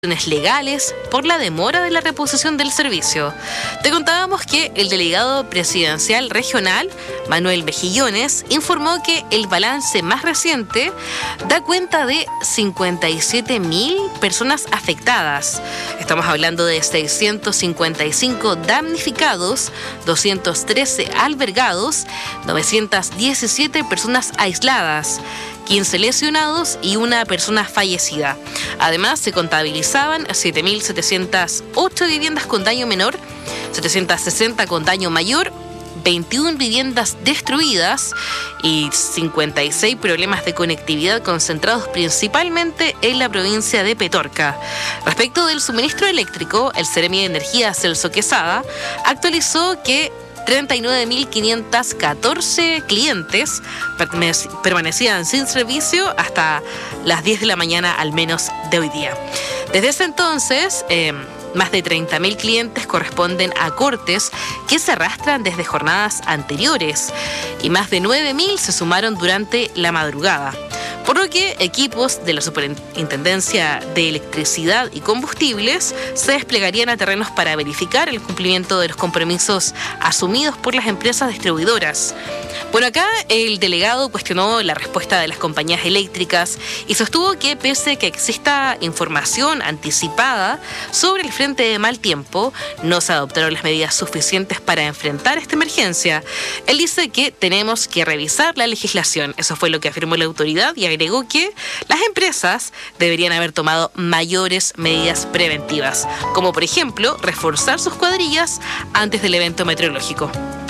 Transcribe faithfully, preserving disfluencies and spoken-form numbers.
legales por la demora de la reposición del servicio. Te contábamos que el delegado presidencial regional, Manuel Mejillones, informó que el balance más reciente da cuenta de cincuenta y siete mil personas afectadas. Estamos hablando de seiscientos cincuenta y cinco damnificados, doscientos trece albergados, novecientas diecisiete personas aisladas, quince lesionados y una persona fallecida. Además, se contabilizaban siete mil setecientas ocho viviendas con daño menor, setecientas sesenta con daño mayor, veintiuna viviendas destruidas y cincuenta y seis problemas de conectividad concentrados principalmente en la provincia de Petorca. Respecto del suministro eléctrico, el Seremi de Energía, Celso Quesada, actualizó que treinta y nueve mil quinientos catorce clientes permanecían sin servicio hasta las diez de la mañana al menos de hoy día. Desde ese entonces, eh, más de treinta mil clientes corresponden a cortes que se arrastran desde jornadas anteriores y más de nueve mil se sumaron durante la madrugada. Por lo que equipos de la Superintendencia de Electricidad y Combustibles se desplegarían a terrenos para verificar el cumplimiento de los compromisos asumidos por las empresas distribuidoras. Por acá, el delegado cuestionó la respuesta de las compañías eléctricas y sostuvo que pese a que exista información anticipada sobre el frente de mal tiempo, no se adoptaron las medidas suficientes para enfrentar esta emergencia. Él dice que tenemos que revisar la legislación. Eso fue lo que afirmó la autoridad y agregó que las empresas deberían haber tomado mayores medidas preventivas, como por ejemplo reforzar sus cuadrillas antes del evento meteorológico.